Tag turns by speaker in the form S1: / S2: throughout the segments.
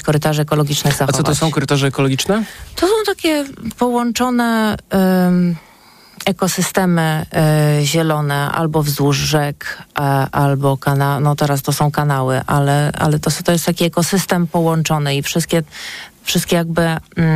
S1: korytarzy ekologicznych zachować.
S2: A co to są korytarze ekologiczne?
S1: To są takie połączone ekosystemy zielone albo wzdłuż rzek, albo no teraz to są kanały, ale to jest taki ekosystem połączony i wszystkie jakby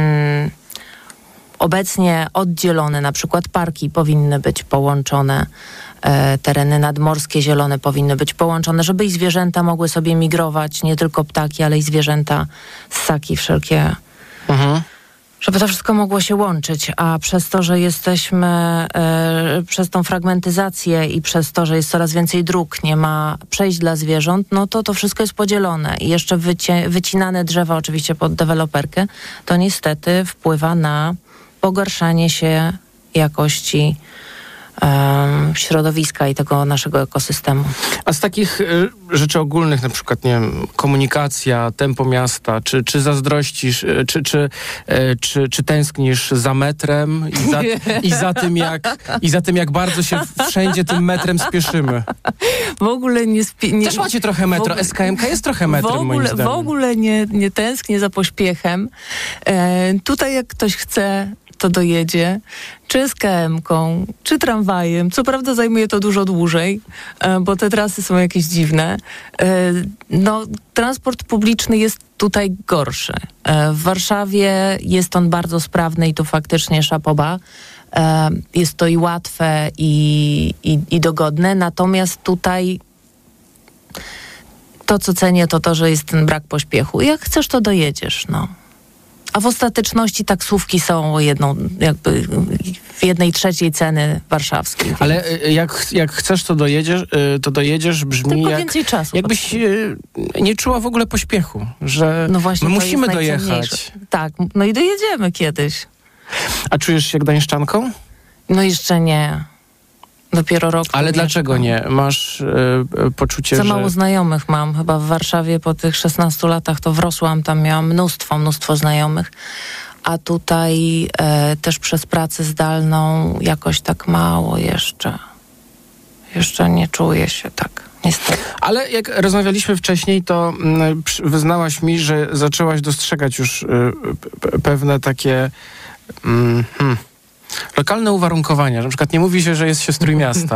S1: obecnie oddzielone, na przykład parki powinny być połączone, tereny nadmorskie zielone powinny być połączone, żeby i zwierzęta mogły sobie migrować, nie tylko ptaki, ale i zwierzęta, ssaki wszelkie. Żeby to wszystko mogło się łączyć, a przez to, że jesteśmy, przez tą fragmentyzację i przez to, że jest coraz więcej dróg, nie ma przejść dla zwierząt, no to wszystko jest podzielone. I jeszcze wycinane drzewa oczywiście pod deweloperkę, to niestety wpływa na pogarszanie się jakości środowiska i tego naszego ekosystemu.
S2: A z takich rzeczy ogólnych, na przykład, nie wiem, komunikacja, tempo miasta, czy zazdrościsz, czy tęsknisz za metrem i za tym, jak bardzo się wszędzie tym metrem spieszymy?
S1: W ogóle nie...
S2: Też macie trochę metro. SKM-ka jest trochę metrem, moim zdaniem.
S1: W ogóle nie tęsknię za pośpiechem. Tutaj jak ktoś chce, to dojedzie, czy SKM-ką, czy tramwajem. Co prawda zajmuje to dużo dłużej, bo te trasy są jakieś dziwne. No, transport publiczny jest tutaj gorszy. W Warszawie jest on bardzo sprawny i to faktycznie szapoba. Jest to i łatwe, i dogodne. Natomiast tutaj to, co cenię, to, że jest ten brak pośpiechu. Jak chcesz, to dojedziesz, no. A w ostateczności taksówki są jakby w 1/3 ceny warszawskiej.
S2: Ale jak chcesz, to dojedziesz, brzmi
S1: tylko więcej czasu.
S2: Jakbyś nie czuła w ogóle pośpiechu, że
S1: no właśnie,
S2: my musimy dojechać.
S1: Tak, no i dojedziemy kiedyś.
S2: A czujesz się jak gdańszczanką?
S1: No jeszcze nie. Dopiero rok.
S2: Ale dlaczego nie? Masz poczucie,
S1: że... Za
S2: że...
S1: mało znajomych mam. Chyba w Warszawie po tych 16 latach to wrosłam. Tam miałam mnóstwo znajomych. A tutaj też przez pracę zdalną jakoś tak mało jeszcze. Jeszcze nie czuję się tak, niestety.
S2: Ale jak rozmawialiśmy wcześniej, to wyznałaś mi, że zaczęłaś dostrzegać już pewne takie... lokalne uwarunkowania. Na przykład nie mówi się, że jest się z Trójmiasta.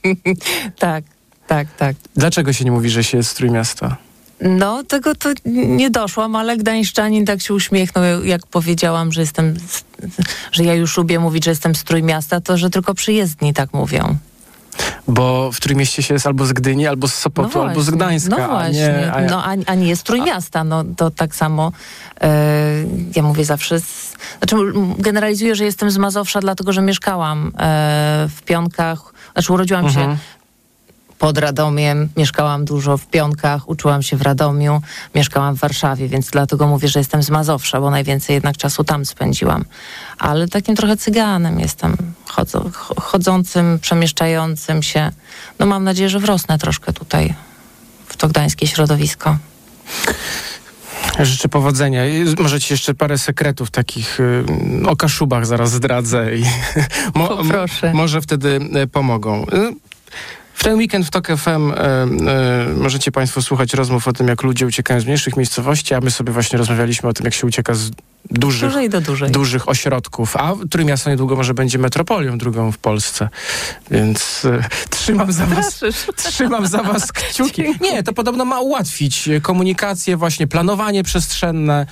S1: Tak.
S2: Dlaczego się nie mówi, że się jest z Trójmiasta?
S1: No, tego to nie doszłam, ale gdańszczanin tak się uśmiechnął, jak powiedziałam, że ja już lubię mówić, że jestem z Trójmiasta, to że tylko przyjezdni tak mówią.
S2: Bo w Trójmieście się jest albo z Gdyni, albo z Sopotu, albo z Gdańska.
S1: No właśnie, a nie jest Trójmiasta. No to tak samo ja mówię zawsze... generalizuję, że jestem z Mazowsza, dlatego że mieszkałam w Pionkach. Urodziłam się pod Radomiem, mieszkałam dużo w Pionkach, uczyłam się w Radomiu, mieszkałam w Warszawie, więc dlatego mówię, że jestem z Mazowsza, bo najwięcej jednak czasu tam spędziłam. Ale takim trochę cyganem jestem, chodzącym, przemieszczającym się. No mam nadzieję, że wrosnę troszkę tutaj w to gdańskie środowisko.
S2: Życzę powodzenia. Może ci jeszcze parę sekretów takich o Kaszubach zaraz zdradzę i
S1: Poproszę.
S2: Może wtedy pomogą. W ten weekend w TOK FM możecie państwo słuchać rozmów o tym, jak ludzie uciekają z mniejszych miejscowości, a my sobie właśnie rozmawialiśmy o tym, jak się ucieka z dużych ośrodków. A Trójmiasto niedługo może będzie metropolią drugą w Polsce. Więc trzymam za was kciuki. Nie, to podobno ma ułatwić komunikację, właśnie planowanie przestrzenne.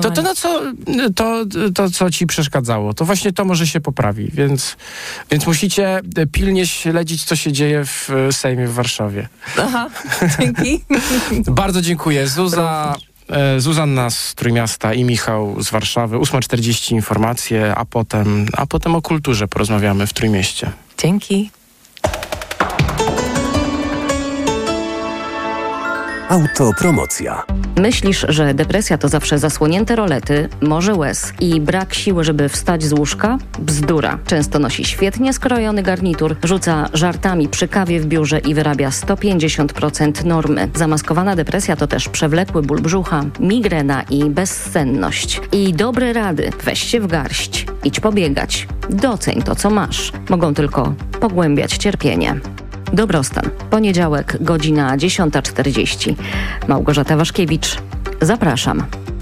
S2: To, co ci przeszkadzało, to właśnie to może się poprawi. Więc musicie pilnie śledzić, co się dzieje w Sejmie w Warszawie. Aha,
S1: dzięki.
S2: Bardzo dziękuję. Zuzanna z Trójmiasta i Michał z Warszawy. 8:40 informacje, a potem o kulturze porozmawiamy w Trójmieście.
S1: Dzięki.
S3: Autopromocja.
S4: Myślisz, że depresja to zawsze zasłonięte rolety, morze łez i brak siły, żeby wstać z łóżka? Bzdura. Często nosi świetnie skrojony garnitur, rzuca żartami przy kawie w biurze i wyrabia 150% normy. Zamaskowana depresja to też przewlekły ból brzucha, migrena i bezsenność. I dobre rady. Weź się w garść. Idź pobiegać. Doceń to, co masz. Mogą tylko pogłębiać cierpienie. Dobrostan. Poniedziałek, godzina 10:40. Małgorzata Waszkiewicz. Zapraszam.